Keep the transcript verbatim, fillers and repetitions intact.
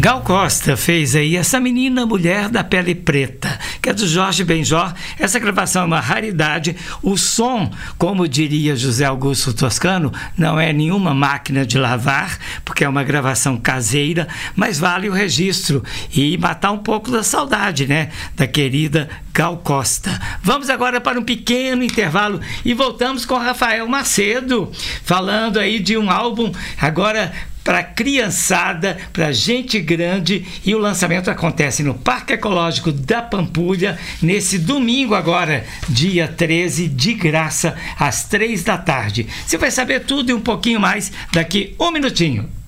Gal Costa fez aí Essa Menina Mulher da Pele Preta, que é do Jorge Benjor. Essa gravação é uma raridade. O som, como diria José Augusto Toscano, não é nenhuma máquina de lavar, porque é uma gravação caseira, mas vale o registro e matar um pouco da saudade, né, da querida Gal Costa. Vamos agora para um pequeno intervalo e voltamos com Rafael Macedo, falando aí de um álbum agora para criançada, para gente grande, e o lançamento acontece no Parque Ecológico da Pampulha nesse domingo agora, dia treze, de graça, às três da tarde. Você vai saber tudo e um pouquinho mais daqui um minutinho.